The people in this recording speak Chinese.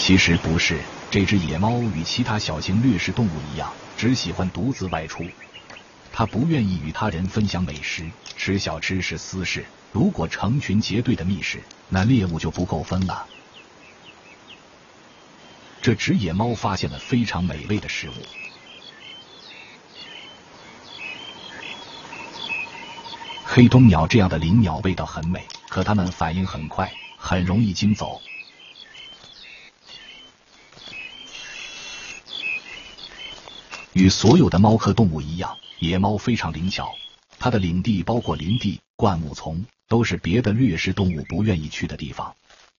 其实不是，这只野猫与其他小型掠食动物一样，只喜欢独自外出。它不愿意与他人分享美食，吃小吃是私事。如果成群结队的觅食，那猎物就不够分了。这只野猫发现了非常美味的食物。黑冬鸟这样的灵鸟味道很美，可它们反应很快，很容易惊走。与所有的猫科动物一样，野猫非常灵巧，它的领地包括林地、灌木丛，都是别的掠食动物不愿意去的地方。